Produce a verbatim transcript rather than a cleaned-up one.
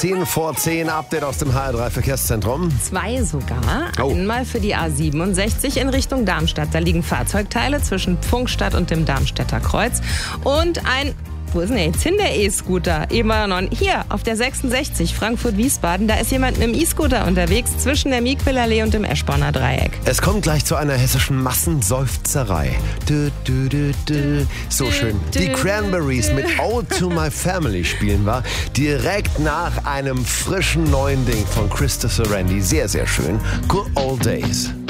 zehn vor zehn, Update aus dem H R drei Verkehrszentrum. Zwei sogar. Oh. Einmal für die A siebenundsechzig in Richtung Darmstadt. Da liegen Fahrzeugteile zwischen Pfungstadt und dem Darmstädter Kreuz. Und ein... Wo ist denn jetzt hin, der E-Scooter? Eben war er noch hier auf der sechsundsechzig Frankfurt-Wiesbaden. Da ist jemand mit dem E-Scooter unterwegs zwischen der Miquelallee und dem Eschborner Dreieck. Es kommt gleich zu einer hessischen Massenseufzerei. Du, du, du, du. So schön. Die Cranberries mit Ode to My Family spielen wir direkt nach einem frischen neuen Ding von Christopher Randy. Sehr, sehr schön. Good Old Days.